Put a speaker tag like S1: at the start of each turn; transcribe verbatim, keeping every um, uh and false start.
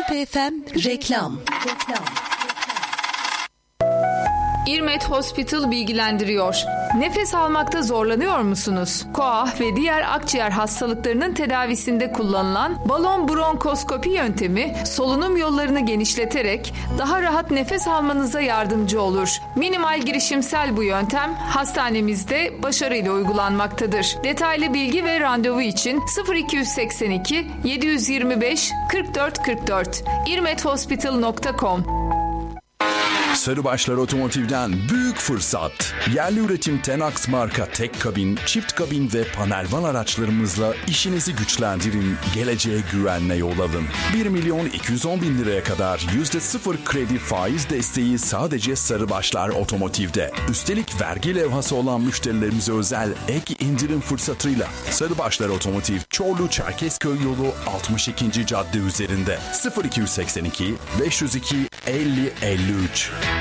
S1: Küp F M reklam. Reklam.
S2: İrmet Hospital bilgilendiriyor. Nefes almakta zorlanıyor musunuz? Koah ve diğer akciğer hastalıklarının tedavisinde kullanılan balon bronkoskopi yöntemi solunum yollarını genişleterek daha rahat nefes almanıza yardımcı olur. Minimal girişimsel bu yöntem hastanemizde başarıyla uygulanmaktadır. Detaylı bilgi ve randevu için sıfır iki seksen iki yedi yirmi beş kırk dört kırk dört irmet hospital nokta com.
S3: Sarıbaşlar Otomotiv'den büyük fırsat. Yerli üretim Tenax marka tek kabin, çift kabin ve panel van araçlarımızla işinizi güçlendirin, geleceğe güvenle yol alın. bir milyon iki yüz on bin liraya kadar yüzde sıfır kredi faiz desteği sadece Sarıbaşlar Otomotiv'de. Üstelik vergi levhası olan müşterilerimize özel ek indirim fırsatıyla. Sarıbaşlar Otomotiv, Çorlu Çerkezköy yolu altmış ikinci cadde üzerinde. sıfır iki seksen iki beş yüz iki elli elli üç.